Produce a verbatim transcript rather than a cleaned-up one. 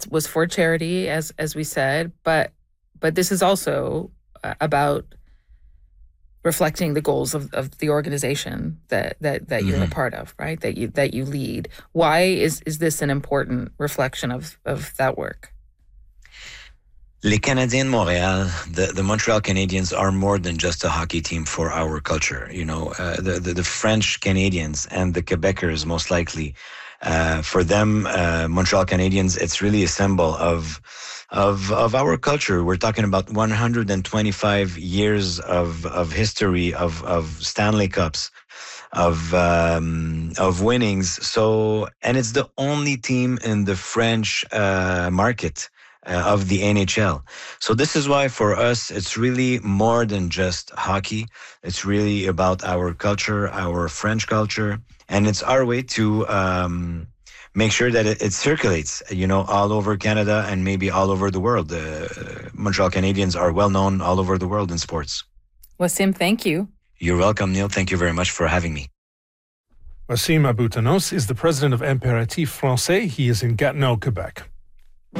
was for charity, as as we said, but but this is also uh, about reflecting the goals of, of the organization that that, that mm-hmm. you're a part of, right? That you that you lead. Why is is this an important reflection of of that work? Les Canadiens de Montréal, the, the Montreal Canadiens are more than just a hockey team for our culture. You know, uh, the, the, the French Canadians and the Quebecers, most likely, uh, for them, uh, Montreal Canadiens, it's really a symbol of, of, of our culture. We're talking about one hundred twenty-five years of, of history, of, of Stanley Cups, of, um, of winnings. So, and it's the only team in the French, uh, market. Uh, of the N H L. So this is why for us, it's really more than just hockey. It's really about our culture, our French culture, and it's our way to um, make sure that it, it circulates, you know, all over Canada and maybe all over the world. Uh, Montreal Canadiens are well known all over the world in sports. Wassim, thank you. You're welcome, Neil. Thank you very much for having me. Wassim Abou-Tanos is the president of Impératif Français. He is in Gatineau, Quebec.